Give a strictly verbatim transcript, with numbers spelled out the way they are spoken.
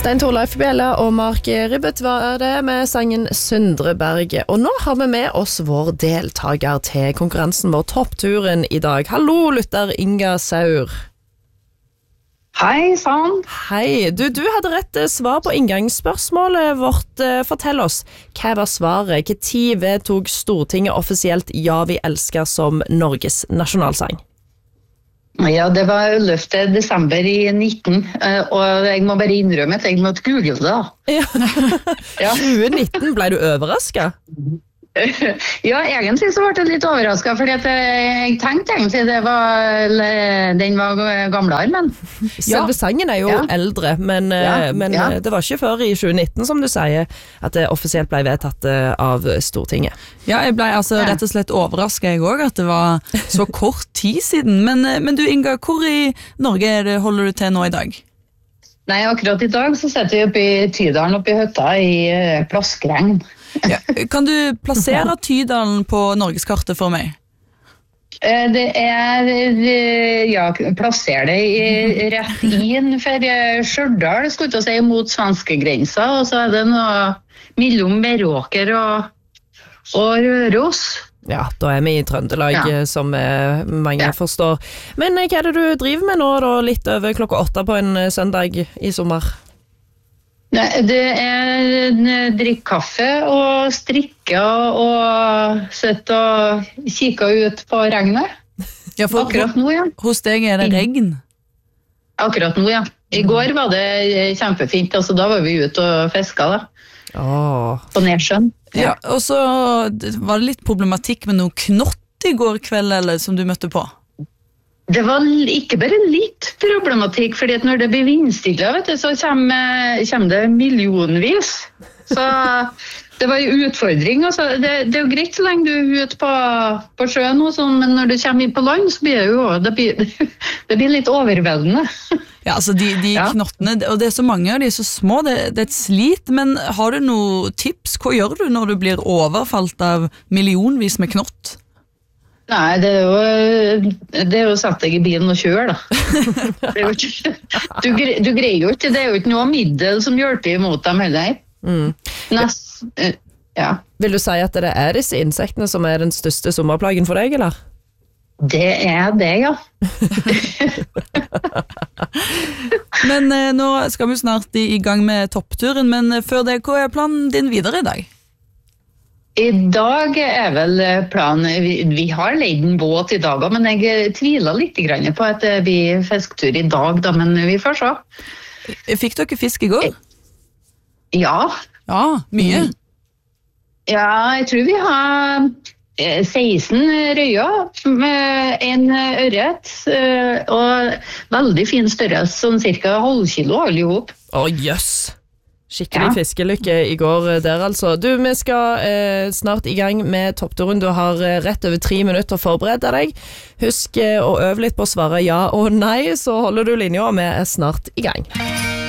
Stein Torleif Bjelle og Mark Ribbet var det med sangen Sundreberget. Og nå har vi med oss vår deltaker til konkurransen vår Toppturen i dag. Hallo, lytter Inga Saur. Hei, sann. Hei, du, du hadde rett svar på inngangsspørsmålet vårt. Fortell oss, hva var svaret? Hva tid vedtok Stortinget offisielt Ja, vi elsker som Norges nasjonalsang? Ja, det var ellevte desember i nitten, og jeg må bare innrømme at jeg måtte google det da. Ja. Ja. tjue nitten, ble du overrasket? Ja, egentlig så ble jeg litt overrasket, fordi at jeg tenkte egentlig det var, den var gamlere, men... Selve ja. sangen er jo Ja. eldre, men, Ja, men ja. det var ikke før i tjue nitten, som du sier, at det offisielt ble vedtatt av Stortinget. Ja, jeg ble altså Ja. rett og slett overrasket jeg også, at det var så kort tid siden. Men, men du Inga, hvor i Norge er det, holder du til nå i dag? Nei, akkurat i dag så sitter vi oppe i Tydalen, oppe i høtta i eh, Plaskregn. Ja, kan du plassere Tydalen på Norgeskartet for meg? Eh, Det er, eh, ja, plasser det i, rett inn for eh, Stjørdal, skulle jeg til å si, mot svenskegrensa, og så er det noe mellom Meråker og, og Røros. Ja, da er vi i Trøndelag, Ja. som eh, mange Ja. forstår. Men eh, hva er det du driver med nå, da, litt over klokka åtte på en eh, søndag i sommer? Nei, det er en drikk kaffe og strikke og sitte og kikke ut på regnet. Ja, for Akkurat nå, ja. hos deg er det regn. Akkurat nå, ja. I går var det kjempefint, altså da var vi ute og fisket da, Åh, på Nersjøen. Ja, og så var det litt problematikk med noe knott i går kveld, eller som du møtte på. Det var ikke bare litt problematikk, fordi at når det blir vindstille, vet du, så kommer, kommer det millionvis. Så det var en utfordring. Altså. Det, det er jo greit så lenge du er ute på, på sjøen, og sånn, men når du kommer inn på land, så blir det jo det blir, det blir litt overveldende. Ja, altså de, de Ja. knottene, og det er så mange av de er så små, det, det er et slit, men har du noen tips? Hva gjør du når du blir overfalt av millionvis med knott? Nei, det er jo, det er jo å sette deg i bilen og kjøre, da. Det er jo ikke, du, gre- du greier jo ikke, det er jo ikke noe middel som hjelper imot dem heller. mm. Nest, eh, ja, Vil du si at det er disse insektene som er den største sommerplagen for deg, eller? det er det, ja. Men eh, nå skal vi snart i, i gang med toppturen, men eh, før det, hva er planen din videre i dag? I dag er vel planen, vi, vi har leid en båt i dag, men jeg tviler litt grann på at det blir fisketur i dag, da, men vi får se. Fikk dere fisk i går? Ja, Ja, mye. ja, jeg tror vi har eh, seksten røyer med en ørret, eh, og veldig fin størrelse, sånn cirka halv kilo alle ihop. Å, jøss! Skikkelig Ja. fiskelykke i går eh, der, altså. Du, vi skal eh, snart i gang med toppturen. Du har eh, rett over tre minutter å forberede deg. Husk eh, å øve litt på å svare ja og nei, så holder du linja, og vi er snart i gang.